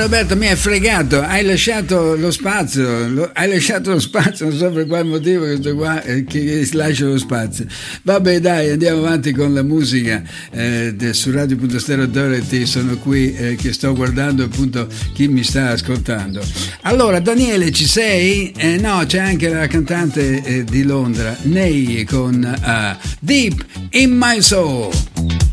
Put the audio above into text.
Alberto, mi hai fregato, hai lasciato lo spazio, non so per quale motivo che sto qua che lascio lo spazio. Vabbè dai, andiamo avanti con la musica su Radio.Stereo. Sono qui che sto guardando appunto chi mi sta ascoltando. Allora Daniele, ci sei? No, c'è anche la cantante di Londra, Ney, con Deep in My Soul.